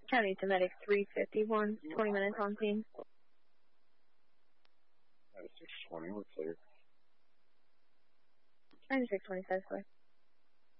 County to medic 351, 20 minutes on scene. 9620, we're clear. 9620 says clear.